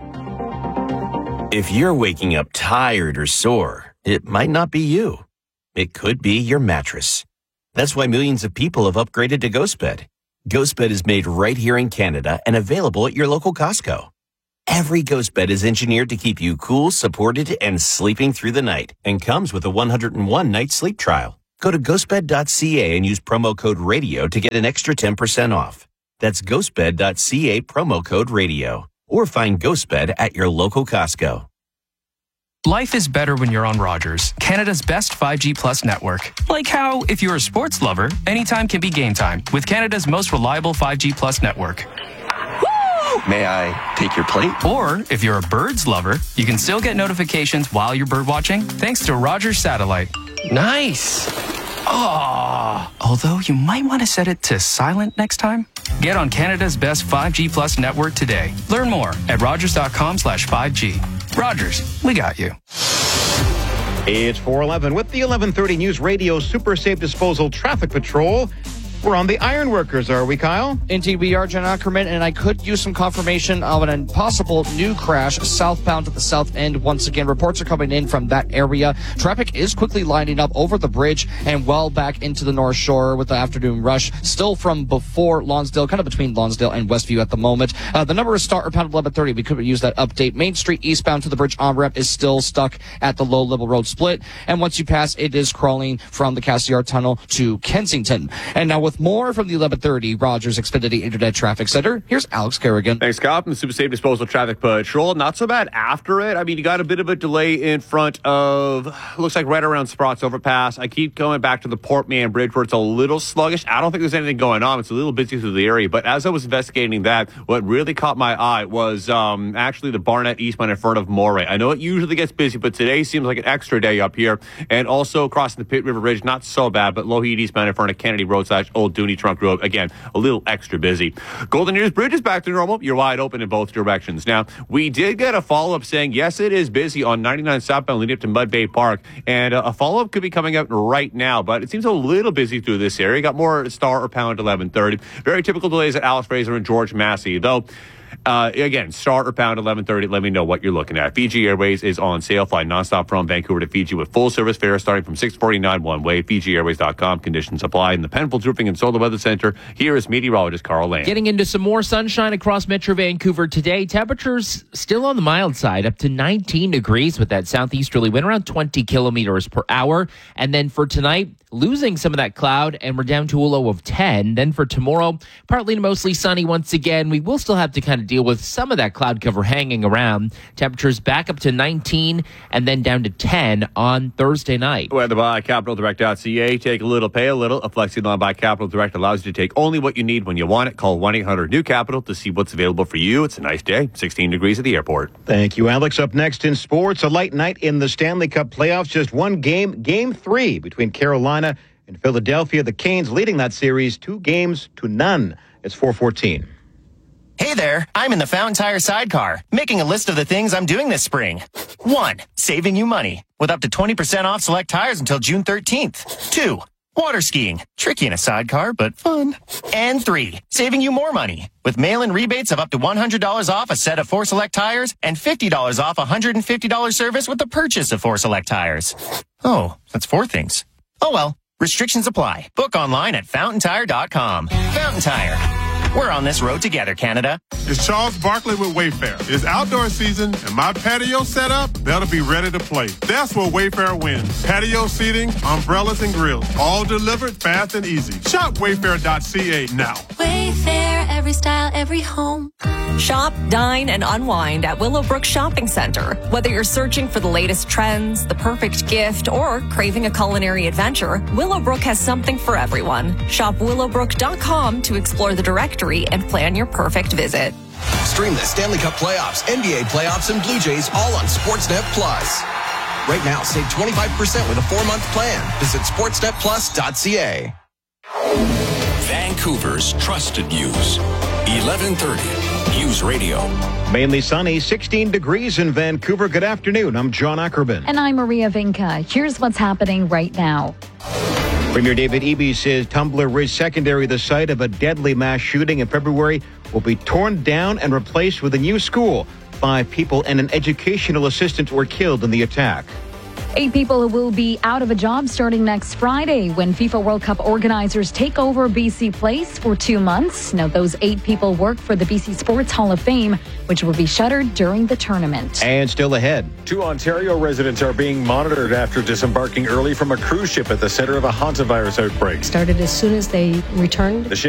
If you're waking up tired or sore, it might not be you. It could be your mattress. That's why millions of people have upgraded to GhostBed. GhostBed is made right here in Canada and available at your local Costco. Every GhostBed is engineered to keep you cool, supported, and sleeping through the night, and comes with a one hundred one night sleep trial. Go to ghostbed dot c a and use promo code RADIO to get an extra ten percent off. That's ghostbed dot c a, promo code RADIO. Or find GhostBed at your local Costco. Life is better when you're on Rogers, Canada's best five G Plus network. Like how, if you're a sports lover, anytime can be game time with Canada's most reliable five G Plus network. May I take your plate? Or, if you're a birds lover, you can still get notifications while you're bird watching thanks to Rogers Satellite. Nice. Oh, although you might want to set it to silent next time. Get on Canada's best five G Plus network today. Learn more at rogers dot com slash five G. Rogers, we got you. It's four eleven with the eleven thirty News Radio Super Safe Disposal Traffic Patrol. We're on the ironworkers, are we, Kyle? Indeed, we are, Jen Ackerman, and I could use some confirmation of an impossible new crash southbound at the south end. Once again, reports are coming in from that area. Traffic is quickly lining up over the bridge and well back into the North Shore with the afternoon rush, still from before Lonsdale, kind of between Lonsdale and Westview at the moment. Uh, the number is star or pound eleven thirty. We could use that update. Main Street eastbound to the bridge on-ramp is still stuck at the Low Level Road split, and once you pass, it is crawling from the Cassiar Tunnel to Kensington. And now with more from the eleven thirty Rogers Xfinity Internet Traffic Center, here's Alex Kerrigan. Thanks, Scott. From the Super Safe Disposal Traffic Patrol. Not so bad after it. I mean, you got a bit of a delay in front of, looks like right around Sprott's Overpass. I keep going back to the Port Mann Bridge where it's a little sluggish. I don't think there's anything going on. It's a little busy through the area. But as I was investigating that, what really caught my eye was um, actually the Barnett eastbound in front of Moray. I know it usually gets busy, but today seems like an extra day up here. And also crossing the Pitt River Bridge, not so bad, but Lougheed eastbound in front of Kennedy Road slash Old Dooney Trunk Road. Again, a little extra busy. Golden Ears Bridge is back to normal. You're wide open in both directions. Now, we did get a follow-up saying, yes, it is busy on ninety-nine southbound leading up to Mud Bay Park. And uh, a follow-up could be coming out right now, but it seems a little busy through this area. Got more star or pound eleven thirty. Very typical delays at Alice Fraser and George Massey, though. Uh, again, star or pound eleven thirty. Let me know what you're looking at. Fiji Airways is on sale. Fly nonstop from Vancouver to Fiji with full service fares starting from six forty-nine one way. Fiji Airways dot com. Conditions apply. In the Penfolds Roofing and Solar Weather Center, here is meteorologist Carl Lamb. Getting into some more sunshine across Metro Vancouver today. Temperatures still on the mild side, up to nineteen degrees with that southeasterly wind around twenty kilometers per hour. And then for tonight, losing some of that cloud, and we're down to a low of ten. Then for tomorrow, partly to mostly sunny once again. We will still have to kind of deal with some of that cloud cover hanging around. Temperatures back up to nineteen and then down to ten on Thursday night. Weather by Capital Direct dot c a. Take a little, pay a little. A flexi line by Capital Direct allows you to take only what you need when you want it. Call one eight hundred new capital to see what's available for you. It's a nice day. sixteen degrees at the airport. Thank you, Alex. Up next in sports, a light night in the Stanley Cup playoffs. Just one game, game three between Carolina and Philadelphia. The Canes leading that series two games to none. It's four fourteen. Hey there, I'm in the Fountain Tire sidecar, making a list of the things I'm doing this spring. One, saving you money, with up to twenty percent off select tires until June thirteenth. Two, water skiing, tricky in a sidecar, but fun. And three, saving you more money, with mail-in rebates of up to one hundred dollars off a set of four select tires and fifty dollars off a one hundred fifty dollars service with the purchase of four select tires. Oh, that's four things. Oh well, restrictions apply. Book online at fountain tire dot com. Fountain Tire. We're on this road together, Canada. It's Charles Barkley with Wayfair. It's outdoor season, and my patio setup better be ready to play. That's where Wayfair wins. Patio seating, umbrellas, and grills. All delivered fast and easy. Shop wayfair dot c a now. Wayfair, every every style, every home. Shop, dine, and unwind at Willowbrook Shopping Center. Whether you're searching for the latest trends, the perfect gift, or craving a culinary adventure, Willowbrook has something for everyone. Shop willowbrook dot com to explore the directory and plan your perfect visit. Stream the Stanley Cup playoffs, N B A playoffs, and Blue Jays all on Sportsnet Plus. Right now, save twenty-five percent with a four-month plan. Visit sportsnet plus dot c a. Vancouver's trusted news. eleven thirty News Radio. Mainly sunny, sixteen degrees in Vancouver. Good afternoon. I'm John Ackerman. And I'm Maria Vinca. Here's what's happening right now. Premier David Eby says Tumbler Ridge Secondary, the site of a deadly mass shooting in February, will be torn down and replaced with a new school. Five people and an educational assistant were killed in the attack. Eight people will be out of a job starting next Friday when FIFA World Cup organizers take over B C Place for two months. Now, those eight people work for the B C Sports Hall of Fame, which will be shuttered during the tournament. And still ahead. Two Ontario residents are being monitored after disembarking early from a cruise ship at the center of a hantavirus outbreak. Started as soon as they returned. The ship